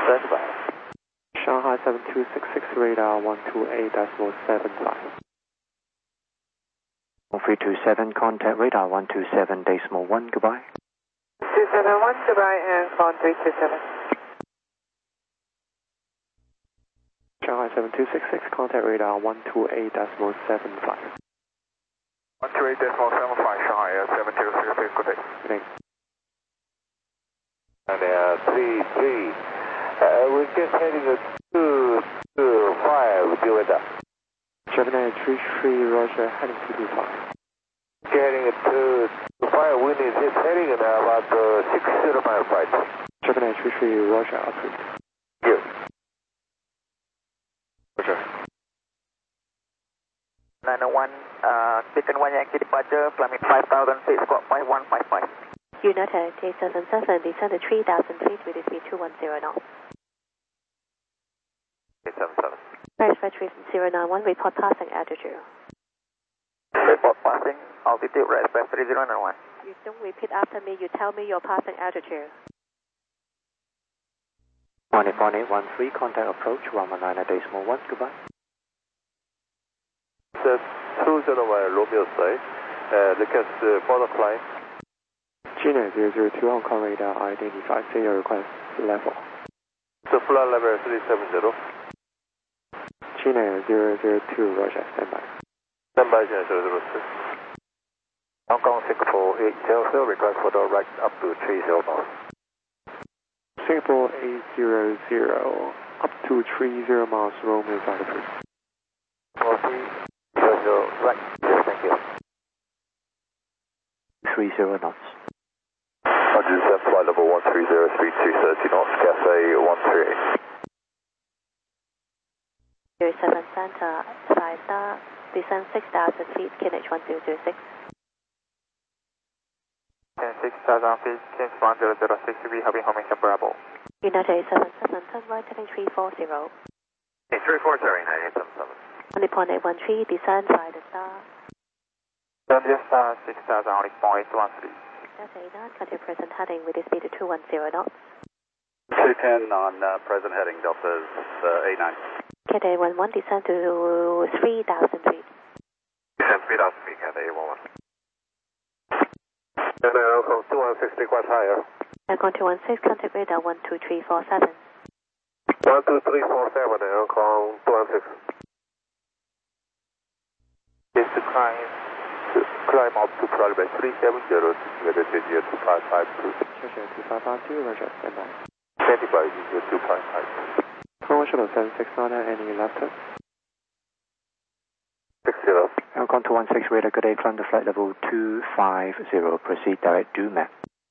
Stand by. Shanghai 7266 radar 128.75. 1327, contact radar 127.1, goodbye. 271, goodbye, and phone 327. Shanghai 7266, contact radar 128.75. 128.75, Shanghai 7266, good day. Good day. And 33, we're just heading to 225, deal with that. Gemini 33, Roger, heading to 25. Heading to 225, wind is just heading at about 60 miles right. Gemini 33, Roger, approved. Good. Roger. 901, Beacon 1 Yankee departure, climbing 5,000 feet, squawk 5155. United 877, descend to 3,000 feet with speed 210 knots. 877. Paris Flight 3091, report passing altitude. Report passing, altitude, right, express 3091. You don't repeat after me, you tell me your passing altitude. 11813, contact approach 119.1, goodbye. The 201 Romeo side, request further climb. Gina 002, Hong Kong radar, identify, say your request level. The flight level 370. Gina 002, Roger, standby. Standby, Gina 002. Hong Kong Singapore 800, request for the right up to 30 miles. Singapore 800, up to 30 miles, Romeo side approved. 40, right, yes, thank you. 30 knots. Roger, set flight level 130, 3230 knots, Cathay 138. 07 Center, 5 star, descend 6,000 feet, KNH 1206. 6,000 feet, Kings 1006, we have information Bravo. United 877, turn right, heading 340. Okay, 340, 9877. Only point 813, descend 5 star. Don't just 6,000, only point 13. That's 89, continue present heading with speed 210 knots. 210 on present heading, Delta's 89. KDA 11, descend to 3,000 feet. Descend 3,000 feet, Cathay 11. And from 2160 quite higher. Aircon 216, contact radar 12347. 12347, Hong Kong 216. Is to climb up to Progress 370 to get a Gigi 2552. Check 2552, Roger, standby. Standby, Gigi 2552. Commercial 769, any left turn? 60. Hong 216, radar, good day, climb to flight level 250, proceed direct due map.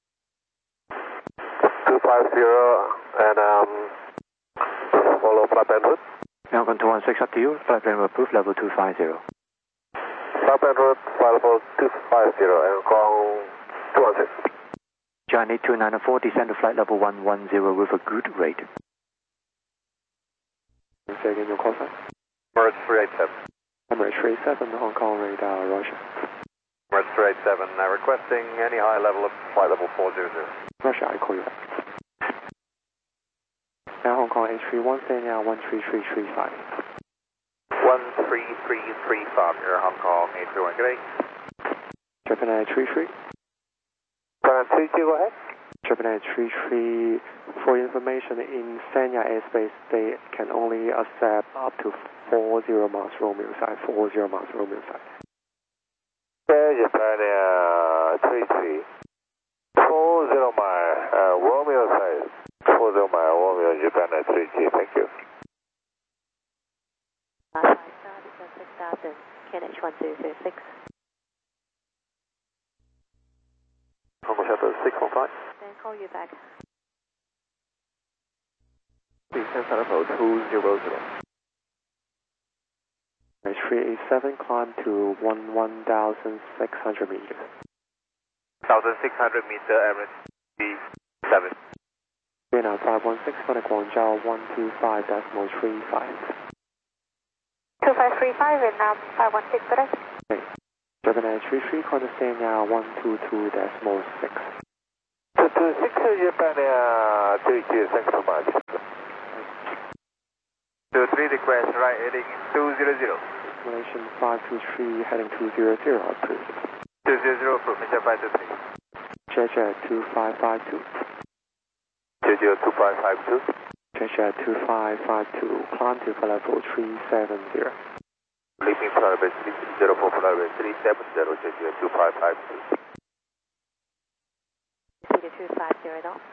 250 and follow flight plan route. Hong 216, up to you, flight plan approved, level 250. Flight plan route, flight level 250, Hong Kong 216. Johnny 294, descend to flight level 110 with a good rate. Say again your call sign. Emirates 387. Emirates 387, Hong Kong radar, Roger. Emirates 387, requesting any high level of flight level 400. Roger, I call you back. Now Hong Kong H31, staying at 13335. 13335, here Hong Kong 831, good day. Japan 33. Japan 32, go ahead. Japan 33, for information, in Sanya airspace, they can only accept up to 40 miles Romeo side, 40 miles Romeo side. Japan 33, 40 mile Romeo side, 40 mile Romeo, Japan 33, thank you. 5 star, descend 6,000, KNH 1206. Combo Shuttle 615. Then call you back. Descend level 200. 387, climb to 1,600 meters. 1,600 meter, Emirates 7. Vietnam 516, for the Guangzhou 125.35. 2535, Vietnam 516, correct? Japan 33, contact staying at 122.6. 226, Japan 32, thanks so much. request, right heading 200. Malaysian 523 heading 200, approved. 200 approved, Mr. 523. Jet 2552. JJ 2552. Jet 2552, climb to flight level 370. Leaping flight level 304, flight level 370, JJ 2552. Speed 250 knots.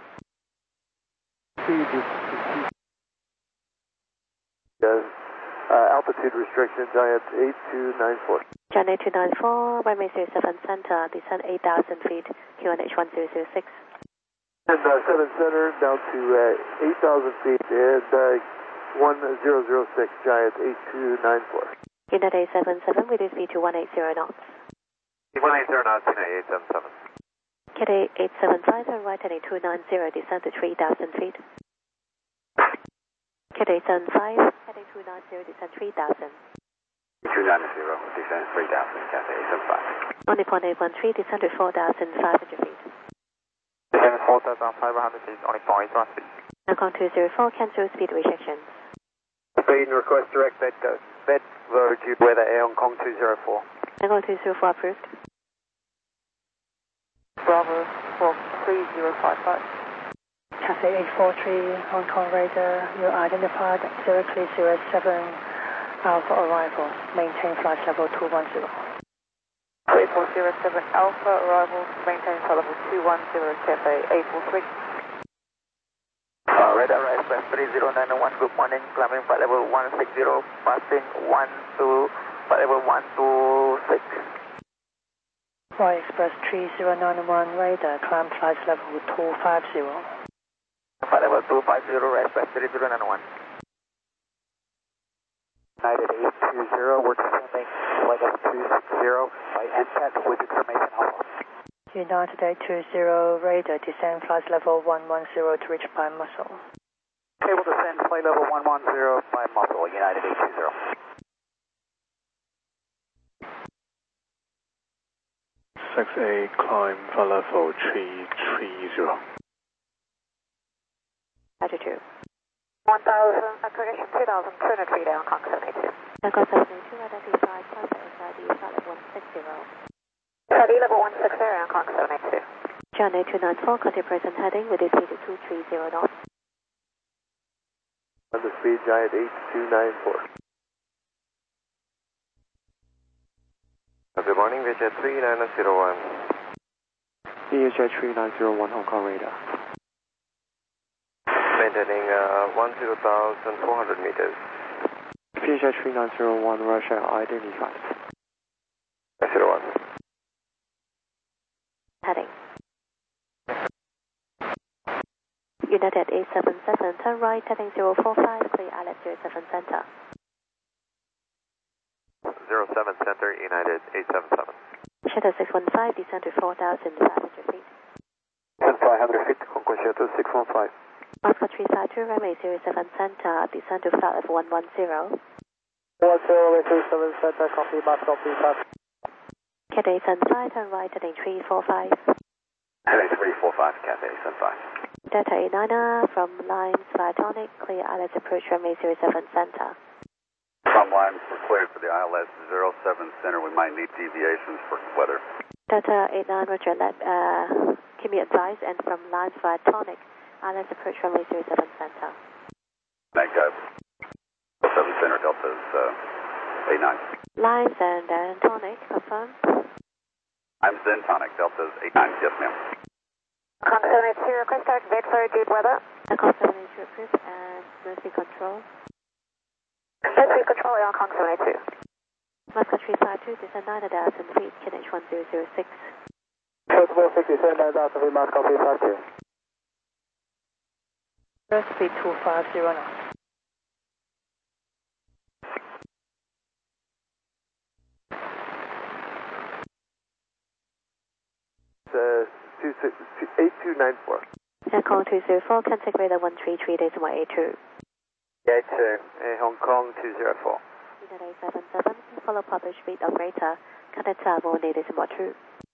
Yes. Altitude restriction, Giant 8294. Giant 8294, runway 07 center, descend 8,000 feet, QNH 1006. And 7 center down to 8,000 feet and 1006, Giant 8294. Unit 877, reduce speed to 180 knots. 180 knots, Unit 877. KD 875, turn right heading 290, descend to 3,000 feet. KD 875, heading 290, descend 3,000. 290, descend 3,000, Cathay 875. Only 0.813, descend to 4,500 feet. Descend 4,500 feet, only 0.1 feet. Nakon 204, cancel speed restrictions. Speed and request direct bed road to weather Air Hong Kong 204. Nakon 204 approved. Bravo 3055. Cathay 843, Hong Kong radar, you identified 0307 Alpha arrival. Maintain flight level 210. 3407 Alpha arrival, maintain flight level 210, Cathay 843. Radar Express 3091, good morning, climbing flight level 160, passing flight level 126. Y Express 3091 radar, climb flight level 250. Flight level 250, Express 3091. United 820, we're descending flight level 260 by NCAT with information Alpha. United 820 radar, descend flight level 110 to reach by muscle. Cable descend flight level 110 by muscle, United 820. 6A, climb flight level 330. Altitude. 1000, accreditation 2,200 feet, Air Hong Kong 782. Nakon 782, identify Delta SID flight level 160. Study level 160, Air Hong Kong 782. Giant 8294, country present heading, reduce speed to 230 knots. On the speed, Giant 8294. Good morning, VJ 3901. VJ 3901, Hong Kong radar. Maintaining 10,400 meters. VJ 3901, Russia identified. 01. Heading. United 877, turn right heading 045, clear islet 07 center. 07 Center, United 877. Shadow 615, descend to 4,500 feet. 500 feet, Hong Kong Shadow 615. Moscow 352, runway 07 center, descend to flight level 110. 10, 37 center, copy, Moscow 352. Cathay 875, turn right heading 345. Heading 345, Cathay 875. Delta 89 from lines via Tonic, clear islet approach runway 07 center. Some lines were cleared for the ILS 07 center. We might need deviations for weather. Delta 89, roger, keep me advised, and from lines via Tonic, ILS approach runway 07 center. Thank you. 07 center, Delta's 89. Lines and Tonic, confirm. I'm Zen Tonic, Delta's 89. Yes, ma'am. Hong Kong 782, request to activate for good weather. Nakon 782 approved, and emergency control. Emergency control, Air Hong Kong 782. Moscow 352, descend 9,000 feet, QNH 1006. Possible 67, 9,000 feet, Moscow 352. First speed 250 knots. It's 8294. Nakon 204, contact radar 133.82. 82, Hong Kong 204. Unit 877, follow published speed operator, contact tower 1.8.2.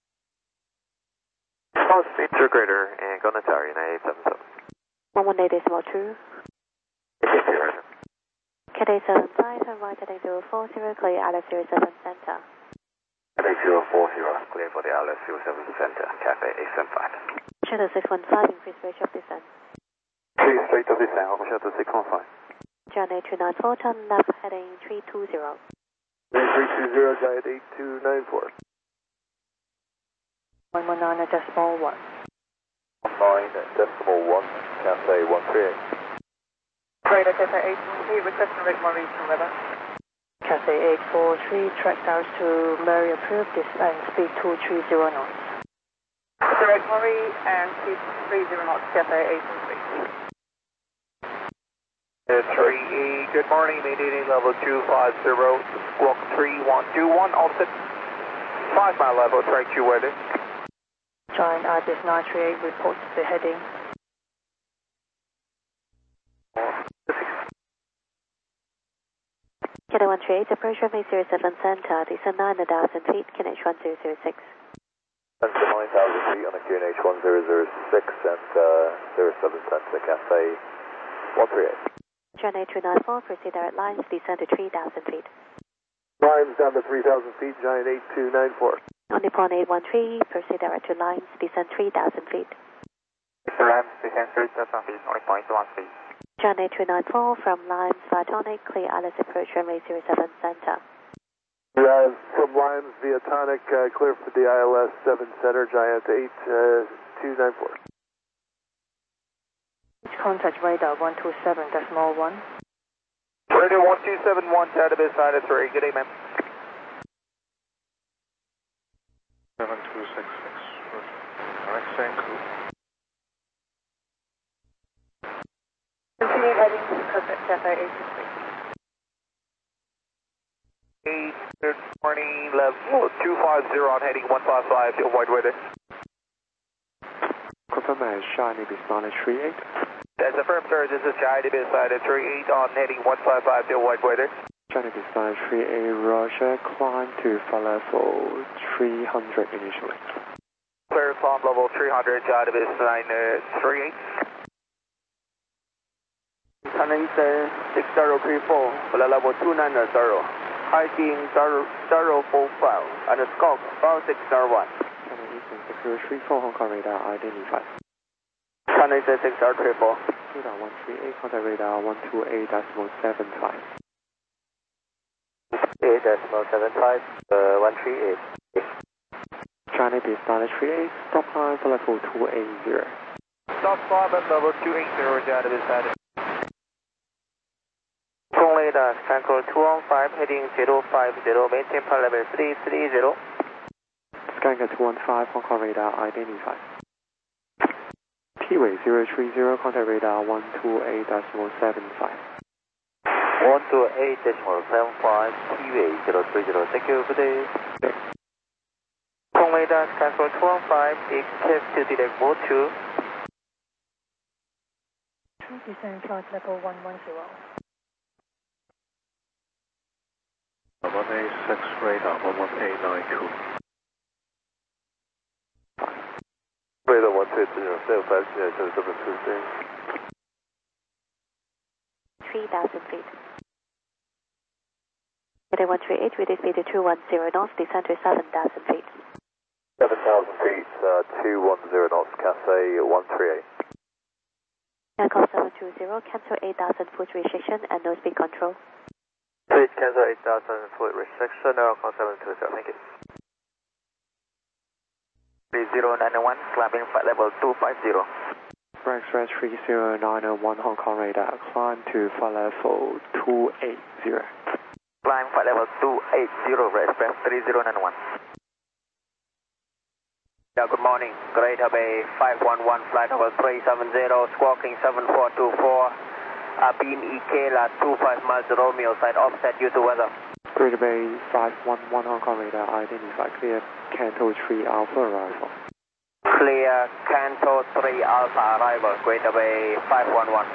Follow speed to greater and go to tower, United 877. 1.8.2. Cathay 75, turn right heading 040, clear Alice 07 Center. Cathay 040, clear for the ILS 07 Center, Cathay 875. Shuttle 615, increase rate of descent. Please straight of descent, Alpha Shuttle 615. Johnny 294, turn left heading 320. 320, Giant 8294. 119.1. 9.1, Cathay 138. Radar Cathay 813, requesting Rigmore from weather. Cathay 843, track down to Murray approved, descent speed 230 knots. Direct Murray and speed 30 knots, Cathay 813. 3E, good morning, maintaining level 250, squawk 3121, offset 5 mile level, track 2 weather. Giant Ibis 938 reports the heading. Cathay 138, approach runway 07 Center, descend 9,000 feet, QNH 1006. And 9,000 feet on the QNH 1006 and 07 Center, Cathay 138. Johnny 294, proceed direct lines, descend to 3,000 feet. Lines down to 3,000 feet, Giant 8294. On Nippon 813, proceed direct to lines, descend 3,000 feet. Rams, descend 3,000 feet, only point 1 feet. Johnny 294, from lines via Tonic, clear Alice approach runway 07 Center. From Limes via Tonic, clear for the ILS 7 Center, Giant 8294. Contact radar 127.1. Radio 1271, database side of 3, good day, ma'am. 7266, alright, thank you. Continue heading to Cathay 823. Good morning, level 250 on heading 155 to avoid weather. Confirm Shiny Ibis 938. That's affirmed, sir. This is Giant Ibis side of 38 on heading 155 to avoid weather. Shiny Ibis 938, Roger, climb to flight level 300 initially. Clear climb level 300, Giant Ibis 938. Huntington 6034, flight level 290, heading 045, and scope 5601. Channel Eastern 6034, Hong Kong radar identified. Huntington 6034. Radar 138, contact radar 128.75. 8.75, 138. China Ibis 938, stop climb for level 280. Stop climb at level 280, Giant Ibis side. Phone radar, Scancore 215, heading 050, maintain flight level 330. Scanker 215, Hong Kong radar identified. T-Way 030, contact radar 128.75. 128.75, T-Way 030, thank you, good day. Phone radar, Scancore 215, expect to direct mode 2. Descend flight level 110. 186 radar 11892. Radar 120, 3,000 feet. Cathay 138, reduce speed to 210 knots, descend to 7,000 feet. 7,000 feet, 210 knots, Cathay 138. Aircraft 720, cancel 8,000 foot restriction and no speed control. Please cancel 8,000 foot restriction, Aircraft 720, thank you. 3091, climbing flight level 250. Brag Express 30901, Hong Kong radar, climb to flight level 280. Climb flight level 280, Brag Express 3091. Yeah, good morning. Greater Bay 511, flight level 370, squawking 7424. Beam EK La 25 miles Romeo side, offset due to weather. Greater Bay 511, Hong Kong radar identified. Clear Canto 3 Alpha arrival. Clear Canto 3 Alpha arrival, Greater Bay 511.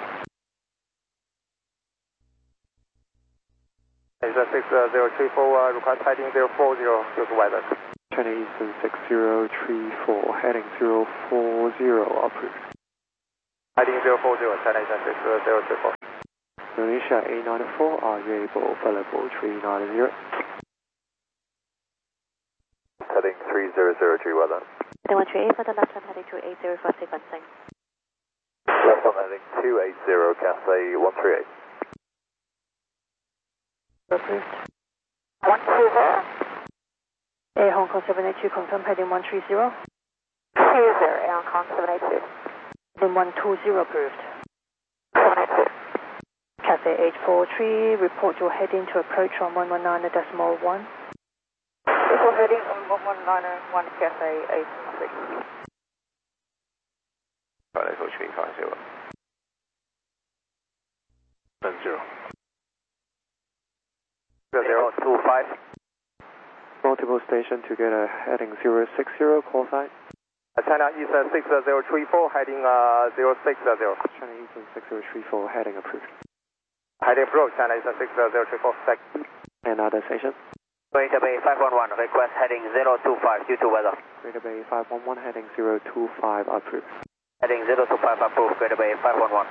Is that 6034, request heading 040, due to weather. China Eastern 6034, heading 040, approved. Heading 040, China Eastern 6034. Indonesia 894, are you able for level 390? Heading 3003, well done. Heading 138 for the left one, heading 280 for sequencing. Left one heading 280, Cathay 138. Approved. 120. Air Hong Kong 782, confirm heading 130. 20, Air Hong Kong 782. Heading 120, approved. 782. Cathay 843, report your heading to approach on 119.1. Equal heading on 119.1, Cathay 843. Level 350. 70. 025. Multiple station together, heading 060, call sign. China Eastern 6034, heading 060. China Eastern 6034, heading approved. Heading approved, China Eastern 6034, sec. Another station. Greater Bay 511, request heading 025 due to weather. Greater Bay 511, heading 025, approved. Heading 025 approved, Greater Bay 511.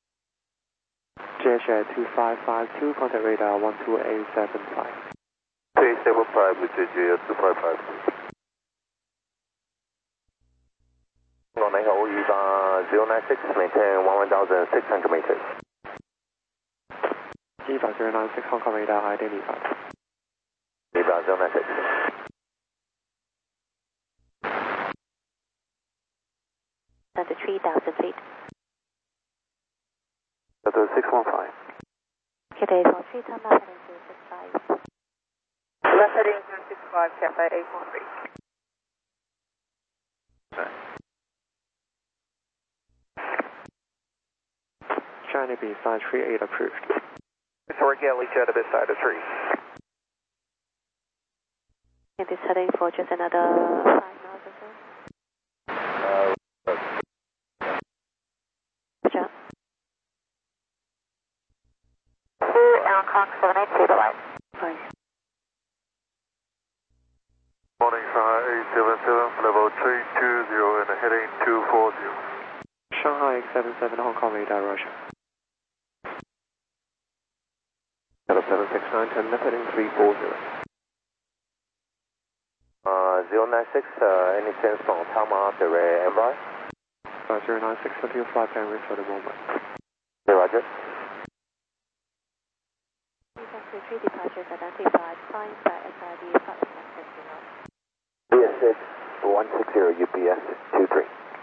JSH 2552, contact radar 12875. 375 with JGS 2552. 你好，EVA 096 maintain 11,600 meters. EVA 096, Hong Kong radar identified. EVA 096. Down to 3,000 feet. Delta 615. Cathay 843, turn left heading 065. Left heading 065, Cathay 843. China B side 38 approved. Victoria Galley, Jet Abyss side of 3. And this heading for just another 5 miles or so. Roger. Air Hong Kong 782, the line. Fine. Morning, Shanghai 877, level 320 and heading 240. Shanghai 877, Hong Kong radar, Russia. Hello 769, turn left heading 340. 096, any sense from Tama after MRI? 096, continue flight plan for the moment. Okay, roger. Three departures identified, flying by SID 550 knots. BS6 160 UPS 23.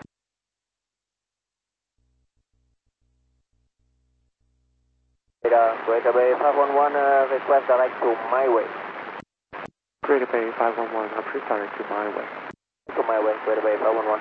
Greater Bay 511, request direct to my way. Greater Bay 511, approved direct to my way. To my way, Greater Bay 511.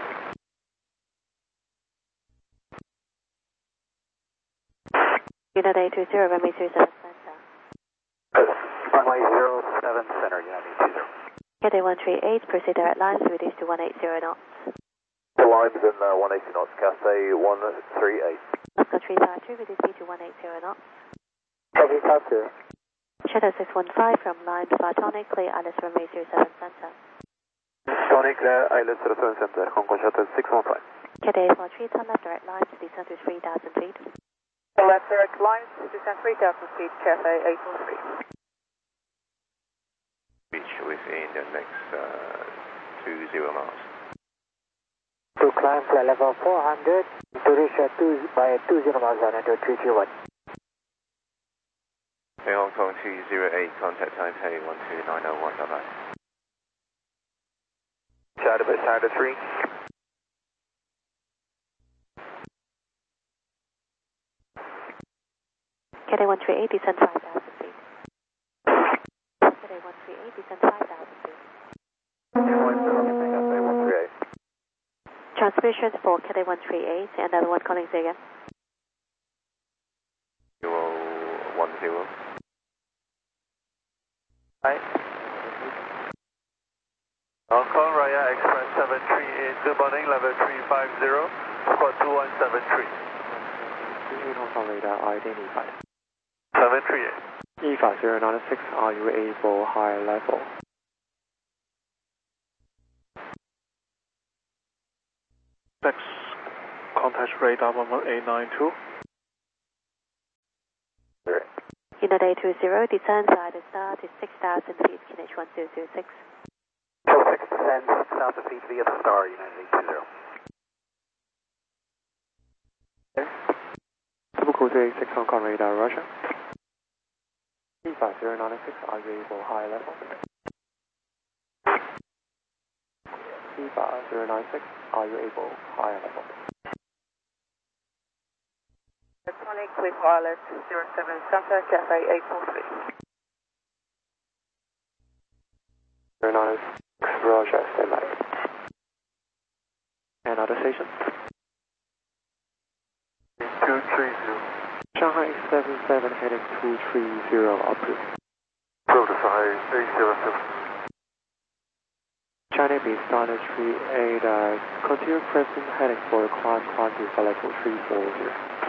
Unit 820, runway 37 center. Runway 07 center, Unit 820. Cathay 138, proceed direct lines, reduce to 180 knots. The lines in 180 knots, Cathay 138. Oscar 352, reduce speed to 180 knots. Heavy South Shadow 615 from line Fartonic, clear Alice runway 07 center. Tonic, Islet 07 Center, Hong Kong Shuttle 615. Cathay 843, turn left direct lines, descend to 3,000 feet. Left direct lines, descend 3,000 feet, Cathay 843. Reach within the next 20 miles. To climb flight level 400, to reach by 20 miles on into 331. Hong Kong 208, contact Taipei 12901. Side of it, side of 3. Cathay 138, descend 5,000 feet. Cathay 138, descend 5,000 feet. Cathay 138. Transmissions for Cathay 138, another one calling again. 010. Hi. Hong Kong Raya Express 738, good morning, level 350, squad 2173. Hong Kong radar identified. 738. EVA 096, are you able high level? Next, contact radar 11892. Unit 820, descent side start is 6,000 feet, QNH 1006. Show 6 descend 6,000 feet via the star, United 820. Typical 386 Hong Kong radar, Russia. C5096, are you able high level? C5096, are you able high level? Tonic with wireless 07 Santa, Cafe 843. 096, Roger, stand by. Another station? 230. Shanghai 77 heading 230, approved. Approved, Shanghai 877. China East Standard 38, continue present heading for climb to level 340.